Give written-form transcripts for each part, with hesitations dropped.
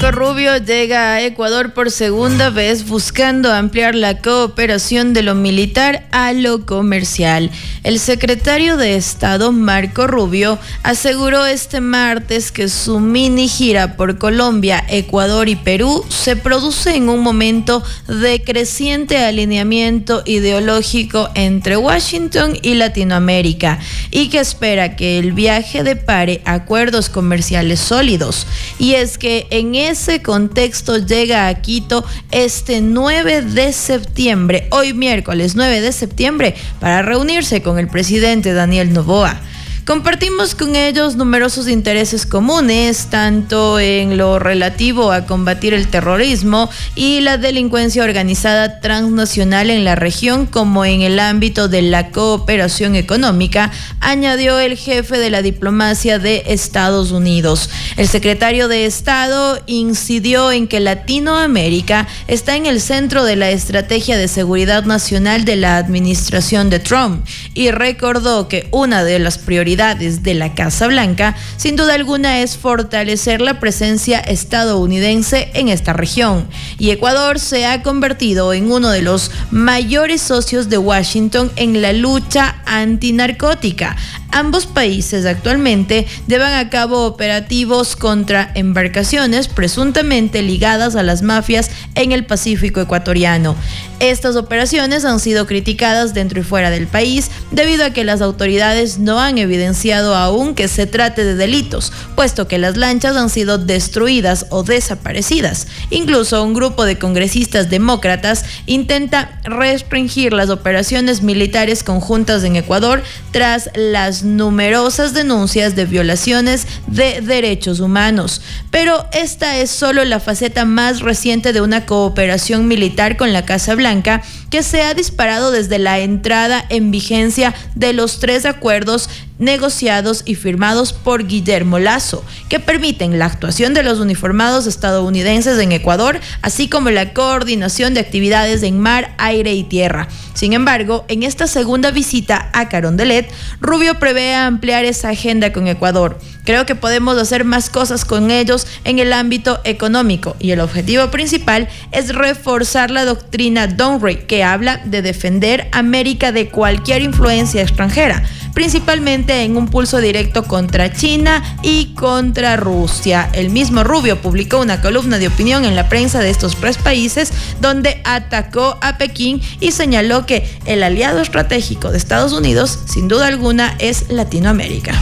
Marco Rubio llega a Ecuador por segunda vez buscando ampliar la cooperación de lo militar a lo comercial. El secretario de Estado, Marco Rubio, aseguró este martes que su mini gira por Colombia, Ecuador y Perú se produce en un momento de creciente alineamiento ideológico entre Washington y Latinoamérica y que espera que el viaje depare acuerdos comerciales sólidos. Y es que en ese contexto llega a Quito este 9 de septiembre, hoy miércoles 9 de septiembre, para reunirse con el presidente Daniel Noboa. Compartimos con ellos numerosos intereses comunes, tanto en lo relativo a combatir el terrorismo y la delincuencia organizada transnacional en la región, como en el ámbito de la cooperación económica, añadió el jefe de la diplomacia de Estados Unidos. El secretario de Estado incidió en que Latinoamérica está en el centro de la estrategia de seguridad nacional de la administración de Trump y recordó que una de las prioridades de la Casa Blanca, sin duda alguna, es fortalecer la presencia estadounidense en esta región. Y Ecuador se ha convertido en uno de los mayores socios de Washington en la lucha antinarcótica. Ambos países actualmente llevan a cabo operativos contra embarcaciones presuntamente ligadas a las mafias en el Pacífico ecuatoriano. Estas operaciones han sido criticadas dentro y fuera del país debido a que las autoridades no han evidenciado aún que se trate de delitos, puesto que las lanchas han sido destruidas o desaparecidas. Incluso un grupo de congresistas demócratas intenta restringir las operaciones militares conjuntas en Ecuador tras las numerosas denuncias de violaciones de derechos humanos. Pero esta es solo la faceta más reciente de una cooperación militar con la Casa Blanca que se ha disparado desde la entrada en vigencia de los 3 acuerdos negociados y firmados por Guillermo Lasso, que permiten la actuación de los uniformados estadounidenses en Ecuador, así como la coordinación de actividades en mar, aire y tierra. Sin embargo, en esta segunda visita a Carondelet, Rubio prevé ampliar esa agenda con Ecuador. Creo que podemos hacer más cosas con ellos en el ámbito económico y el objetivo principal es reforzar la doctrina Donry, que habla de defender América de cualquier influencia extranjera, principalmente en un pulso directo contra China y contra Rusia. El mismo Rubio publicó una columna de opinión en la prensa de estos 3 países donde atacó a Pekín y señaló que el aliado estratégico de Estados Unidos, sin duda alguna, es Latinoamérica.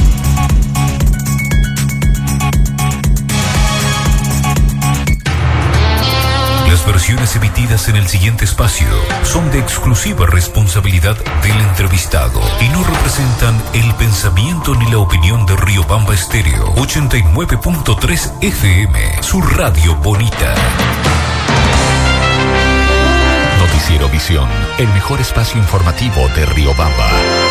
Las versiones emitidas en el siguiente espacio son de exclusiva responsabilidad del entrevistado y no representan el pensamiento ni la opinión de Riobamba Estéreo 89.3 FM, su radio bonita. Noticiero Visión, el mejor espacio informativo de Riobamba.